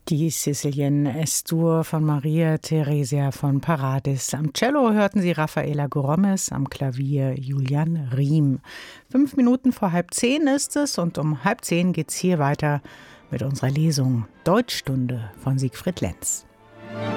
Die Sicilien Estur von Maria Theresia von Paradis. Am Cello hörten Sie Rafaela Goromes, am Klavier Julian Riem. 5 Minuten vor 9:30 ist es und um 9:30 geht's hier weiter mit unserer Lesung Deutschstunde von Siegfried Lenz.